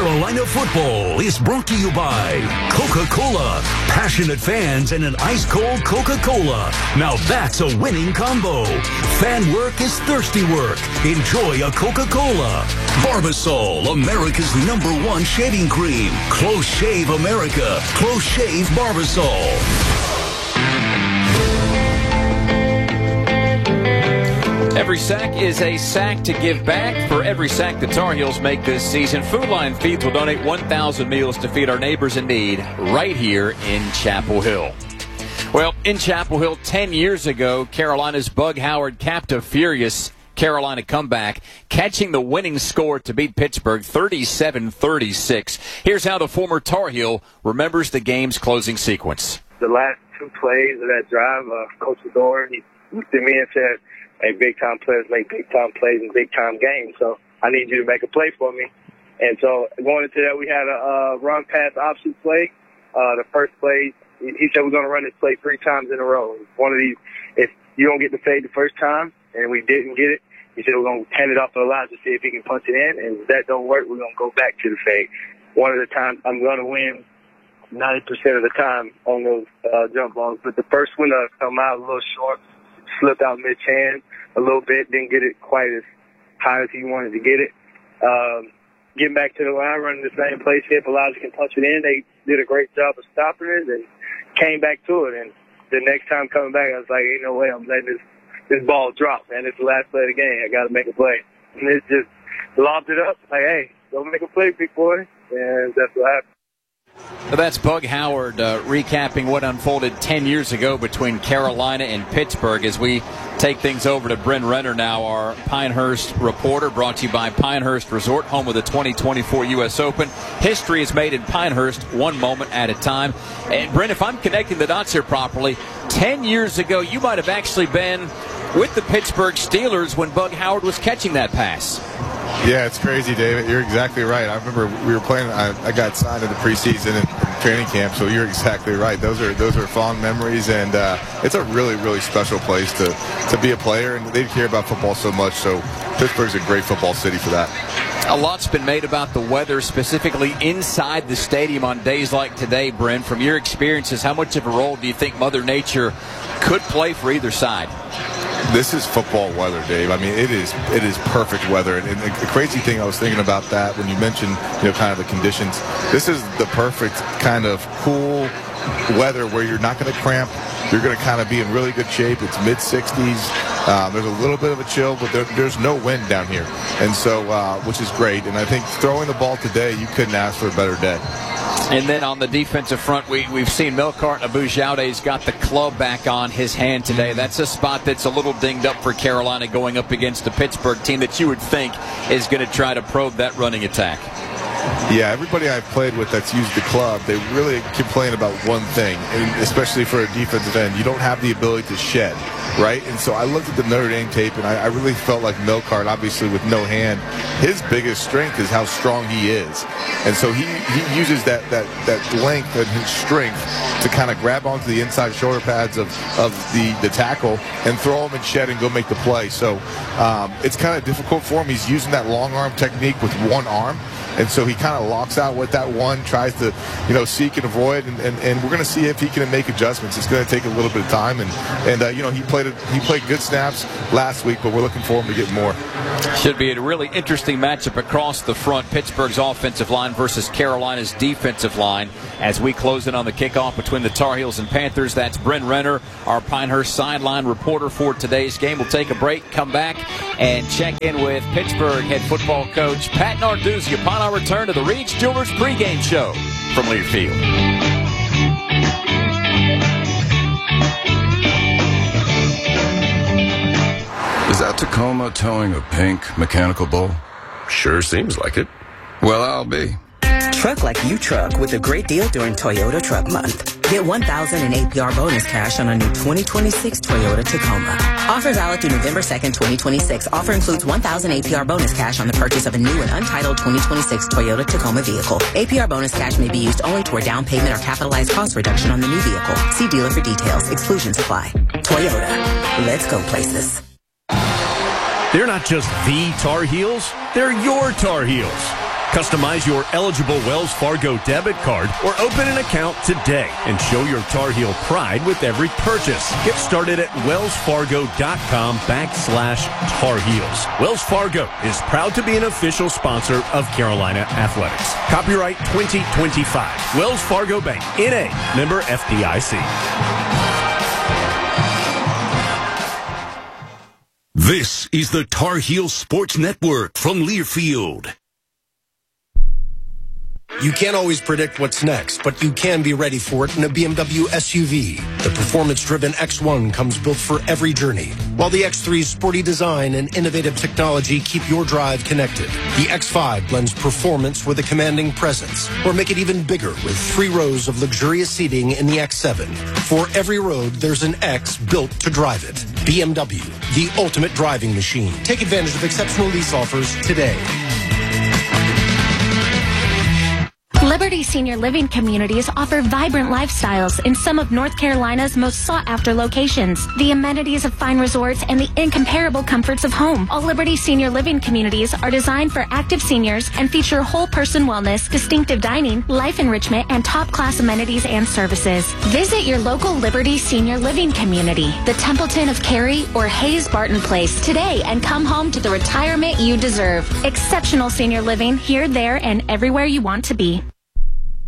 Carolina football is brought to you by Coca-Cola. Passionate fans and an ice-cold Coca-Cola. Now that's a winning combo. Fan work is thirsty work. Enjoy a Coca-Cola. Barbasol, America's #1 shaving cream. Close Shave America. Close Shave Barbasol. Every sack is a sack to give back. For every sack the Tar Heels make this season, Food Lion Feeds will donate 1,000 meals to feed our neighbors in need right here in Chapel Hill. Well, in Chapel Hill 10 years ago, Carolina's Bug Howard capped a furious Carolina comeback, catching the winning score to beat Pittsburgh 37-36. Here's how the former Tar Heel remembers the game's closing sequence. The last two plays of that drive, Coach Fedora, he looked at me and said, "Hey, big-time players make big-time plays in big-time games, so I need you to make a play for me." And so going into that, we had a run-pass option play. The first play, he said we're going to run this play 3 times in a row. One of these, if you don't get the fade the first time, and we didn't get it, he said we're going to hand it off to Elijah to see if he can punch it in, and if that don't work, we're going to go back to the fade. One of the times I'm going to win 90% of the time on those jump balls, but the first one come out a little short, slipped out mid-chance a little bit, didn't get it quite as high as he wanted to get it. Getting back to the line, running the same play, see if Elijah can punch it in. They did a great job of stopping it and came back to it. And the next time coming back, I was like, ain't no way I'm letting this ball drop, man. It's the last play of the game. I got to make a play. And it just lobbed it up, like, hey, go make a play, big boy. And that's what happened. So that's Bug Howard recapping what unfolded 10 years ago between Carolina and Pittsburgh. As we take things over to Bryn Renner now, our Pinehurst reporter, brought to you by Pinehurst Resort, home of the 2024 U.S. Open. History is made in Pinehurst, one moment at a time. And Bryn, if I'm connecting the dots here properly, 10 years ago you might have actually been with the Pittsburgh Steelers when Bug Howard was catching that pass. Yeah, it's crazy, David. You're exactly right. I remember we were playing. I got signed in the preseason and training camp, so you're exactly right. Those are fond memories, and it's a really, really special place to be a player, and they care about football so much. So Pittsburgh's a great football city for that. A lot's been made about the weather, specifically inside the stadium on days like today, Brent. From your experiences, how much of a role do you think Mother Nature could play for either side? This is football weather, Dave. I mean, it is perfect weather. And the crazy thing, I was thinking about that when you mentioned, kind of the conditions. This is the perfect kind of cool weather where you're not going to cramp. You're going to kind of be in really good shape. It's mid-60s. There's a little bit of a chill, but there's no wind down here. And so, which is great. And I think throwing the ball today, you couldn't ask for a better day. And then on the defensive front, we've seen Melkart Abujaude's got the club back on his hand today. That's a spot that's a little dinged up for Carolina going up against the Pittsburgh team that you would think is going to try to probe that running attack. Yeah, everybody I've played with that's used the club, they really complain about one thing, and especially for a defensive end, you don't have the ability to shed, right? And so I looked at the Notre Dame tape, and I really felt like Melkart, obviously with no hand, his biggest strength is how strong he is. And so he uses that length and his strength to kind of grab onto the inside shoulder pads of the tackle and throw him and shed and go make the play. So it's kind of difficult for him. He's using that long arm technique with one arm. And so he kind of locks out with that one, tries to, seek and avoid, and we're going to see if he can make adjustments. It's going to take a little bit of time, and he played good snaps last week, but we're looking for him to get more. Should be a really interesting matchup across the front. Pittsburgh's offensive line versus Carolina's defensive line as we close in on the kickoff between the Tar Heels and Panthers. That's Bryn Renner, our Pinehurst sideline reporter for today's game. We'll take a break, come back, and check in with Pittsburgh head football coach Pat Narduzzi upon our return to the Reed's Jewelers pregame show from Learfield. Is that Tacoma towing a pink mechanical bull? Sure seems like it. Well, I'll be. Truck like you truck with a great deal during Toyota Truck Month. Get $1,000 in APR bonus cash on a new 2026 Toyota Tacoma. Offer valid through November 2nd, 2026. Offer includes $1,000 APR bonus cash on the purchase of a new and untitled 2026 Toyota Tacoma vehicle. APR bonus cash may be used only toward down payment or capitalized cost reduction on the new vehicle. See dealer for details. Exclusions apply. Toyota. Let's go places. They're not just the Tar Heels. They're your Tar Heels. Customize your eligible Wells Fargo debit card or open an account today and show your Tar Heel pride with every purchase. Get started at wellsfargo.com/Tar Heels. Wells Fargo is proud to be an official sponsor of Carolina Athletics. Copyright 2025. Wells Fargo Bank, N.A., member FDIC. This is the Tar Heel Sports Network from Learfield. You can't always predict what's next, but you can be ready for it in a BMW SUV. The performance-driven X1 comes built for every journey, while the X3's sporty design and innovative technology keep your drive connected. The X5 blends performance with a commanding presence, or make it even bigger with 3 rows of luxurious seating in the X7. For every road, there's an X built to drive it. BMW, the ultimate driving machine. Take advantage of exceptional lease offers today. Liberty Senior Living Communities offer vibrant lifestyles in some of North Carolina's most sought-after locations. The amenities of fine resorts and the incomparable comforts of home. All Liberty Senior Living Communities are designed for active seniors and feature whole-person wellness, distinctive dining, life enrichment, and top-class amenities and services. Visit your local Liberty Senior Living Community, the Templeton of Cary or Hayes Barton Place today, and come home to the retirement you deserve. Exceptional senior living here, there, and everywhere you want to be.